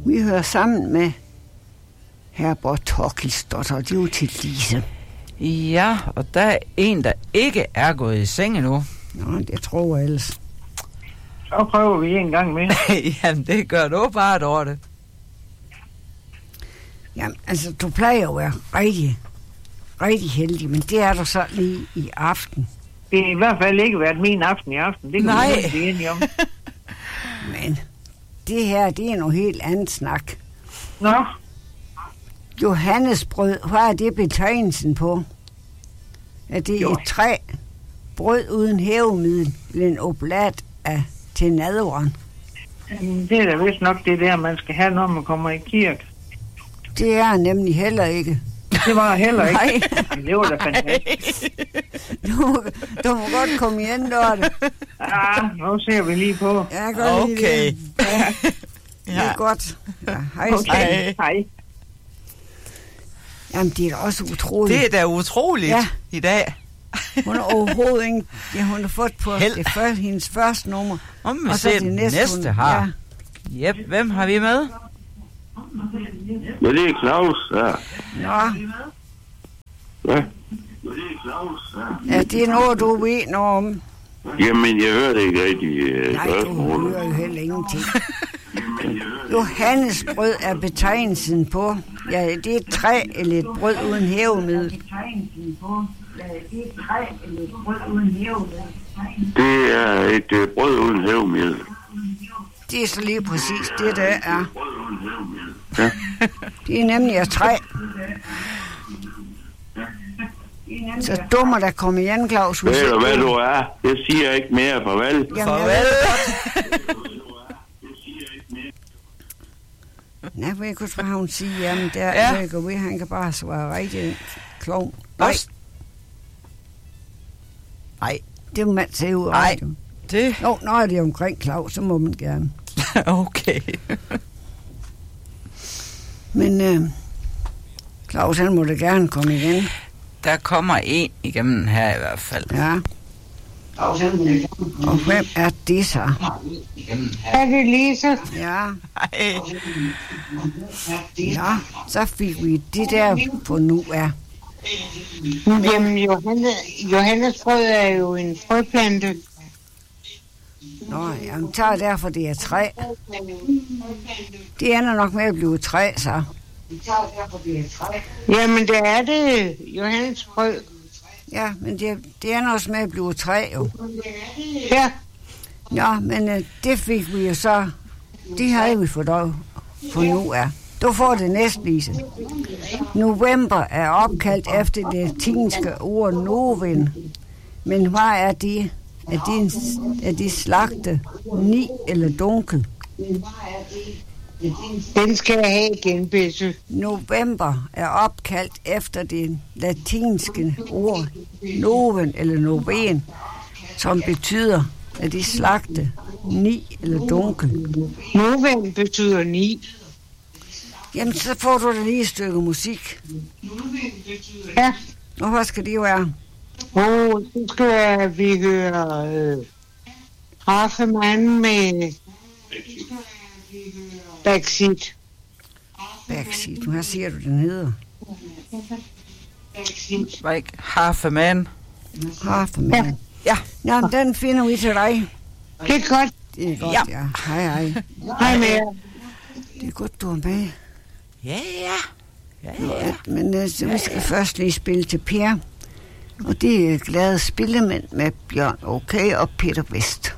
Vi hører sammen med Herbert Torkilsdotter, det er jo til Lise. Ja, og der er en, der ikke er gået i seng endnu. Nå, det tror jeg ellers. Så prøver vi en gang mere. Jamen, det gør du bare, Dorte. Jamen, altså, du plejer jo at være rigtig heldig, men det er du så lige i aften. Det har i hvert fald ikke været min aften i aften. Det kan vi ikke blive enige om. Men det her, det er noget helt andet snak. Nå? Johannesbrød, hvad er det betegnelsen på? Er det et træ, brød uden hævemiddel, eller en oblat af til nadveren? Det er da vist nok det der, man skal have, når man kommer i kirke. Det er nemlig heller ikke. Det var heller ikke. Nej. Det var da fantastisk. Du må godt komme igen, Dorte. Ja, nu ser vi lige på. Ja, godt okay. Ja. Det er godt. Ja, hej. Okay. Hej. Jamen, det er da også utroligt. Det er da utroligt i dag. Hun har overhovedet ikke... Ja, hun har fået på hendes første nummer. Om vi ser det næste har. Ja. Jep, hvem har vi med? Ja, det er Claus, ja. Nå. Ja. Ja, det er noget, du ved noget om. Jamen, jeg hører det ikke rigtig. Nej, du hører jo heller ingenting. Johannesbrød er betegnelsen på. Ja, det er et træ eller et brød uden hævemiddel. Det er et brød uden hævemiddel. Det er så lige præcis det, der er. Ja. Det er nemlig et træ. Så dummer der kommer igen, Claus. Ved du, hvad du er? Jeg siger ikke mere. Farvel. Farvel. Nej, jeg kunne tro, hun siger, jamen der går vi, han kan bare svare rigtig klog. Nej, det må man se ud af. Nej, det... Når det er omkring Claus, så må man gerne. Okay. Men Claus, han må da gerne komme igen. Der kommer en igennem her i hvert fald. Ja. Og hvem er det så? Er det Lise? Ja. Hej. Ja, så fik vi det der på nu er. Jamen, Johannesbrød er jo en frøplante. Nå, jamen, så er derfor, det er træ. Det ender nok med at blive træ, så. Jamen, det er det, Johannesbrød. Ja, men det ender også med at blive træ, jo. Ja. Nå, men det fik vi jo så. Det havde vi fået af for nu er. Du får det næste, Lise. November er opkaldt efter det latinske ord noven. Men hvad er det? Er det slagte, ni eller dunkel? Den skal jeg have igen, Bisse. November er opkaldt efter det latinske ord noven eller noven, som betyder, at det slagte, ni eller dunkel. Noven betyder ni. Jamen, så får du da lige et stykke musik. Ja. Og hvad skal det være? Så skal vi høre Harfemann med Backseat. Backseat, hvad siger du, den hedder? Harfemann. Harfemann. Ja. Nå, den finder vi til dig. Det er godt. Det er godt, ja. Hej. Hej med jer. Det er godt, du er med. Ja. Men så vi skal først lige spille til Per. Og det er glade spillemænd med Bjørn Okay og Peter Vest.